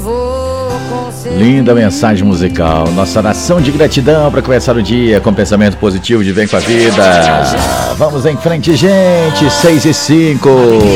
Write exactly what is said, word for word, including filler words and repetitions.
Linda mensagem musical. Nossa oração de gratidão para começar o dia com pensamento positivo de bem com a vida. Vamos em frente, gente. seis e cinco.